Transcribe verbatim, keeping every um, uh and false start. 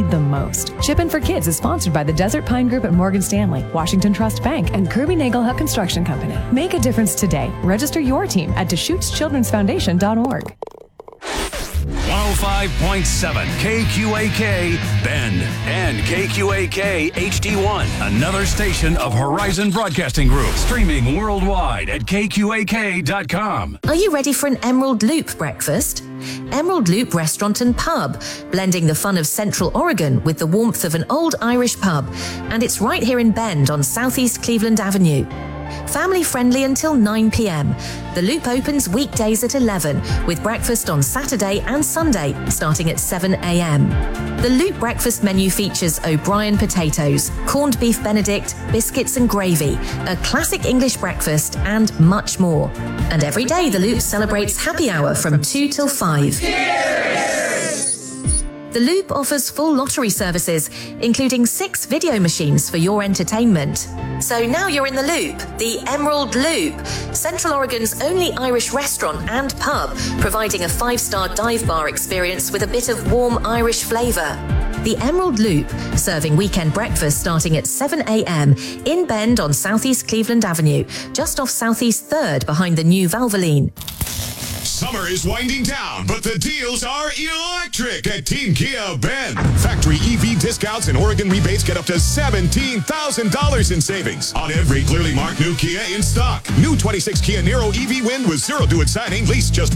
need the most. Shippin' for Kids is sponsored by the Desert Pine Group at Morgan Stanley, Washington Trust Bank, and Kirby Nagelhut Construction Company. Make a difference today. Register your team at Deschutes Children's Foundation dot org. one oh five point seven K Q A K Bend and K Q A K H D one, another station of Horizon Broadcasting Group, streaming worldwide at K Q A K dot com. Are you ready for an Emerald Loop breakfast? Emerald Loop Restaurant and Pub, blending the fun of Central Oregon with the warmth of an old Irish pub. And it's right here in Bend on Southeast Cleveland Avenue. Family friendly until nine p.m. The Loop opens weekdays at eleven, with breakfast on Saturday and Sunday starting at seven a.m. The Loop breakfast menu features O'Brien potatoes, corned beef Benedict, biscuits and gravy, a classic English breakfast, and much more. And every day the Loop celebrates happy hour from two till five. The Loop offers full lottery services, including six video machines for your entertainment. So now you're in the Loop, the Emerald Loop, Central Oregon's only Irish restaurant and pub, providing a five-star dive bar experience with a bit of warm Irish flavour. The Emerald Loop, serving weekend breakfast starting at seven a.m. in Bend on Southeast Cleveland Avenue, just off Southeast third behind the new Valvoline. Summer is winding down, but the deals are electric at Team Kia Bend. Factory E V discounts and Oregon rebates get up to seventeen thousand dollars in savings on every clearly marked new Kia in stock. New twenty-six Kia Niro E V Wind with zero due at signing, lease just